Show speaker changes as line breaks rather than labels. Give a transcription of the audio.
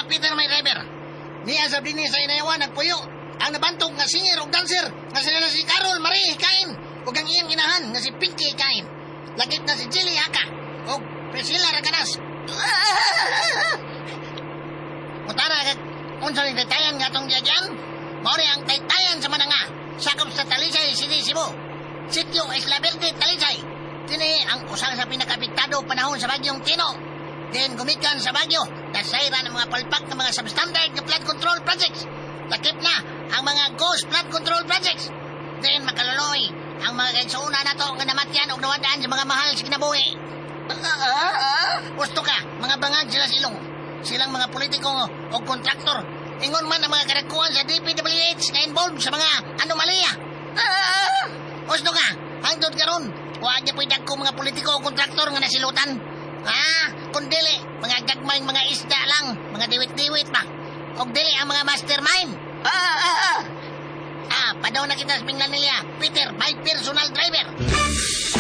Peter, may driver. Niya sa din sa inayawan nagpuyo. Ang nabantog nga singer o dancer nga sila si Carol Marie Kain ug ang iyang inahan nga si Pinky Kain. Lakip na si Jilly Haka ug Priscilla Raganas. Utara kag unsa ni detayan nga atong giyagyan? Maori ang taytayan sa Mananga, sakop sa Talisay, City, Cebu. Sitio Isla Verde, Talisay. Kini ang usang sa pinakapiktado panahon sa bagyong Tino. Then gumikan sa bagyo, nasayra ng mga palpak ng mga substandard na flood control projects. Takip na ang mga ghost flood control projects. Then makaluloy ang mga kaigsuuna na to nga namatyan o nawadaan sa mga mahal sa kinabuhi. Gusto ka, mga bangag sila silong. Silang mga politiko o kontraktor. Ingon man ang mga karakuan sa DPWH nga involved sa mga anomalya. Gusto ka, hangtod karon. Huwag niya pwede ko mga politiko o kontraktor nga nasilutan. Kung dili, mga gagmay mga isda lang, mga diwit-diwit pa. O dili ang mga mastermind. Padaw na kita sa pinglan nila, Peter, my personal driver.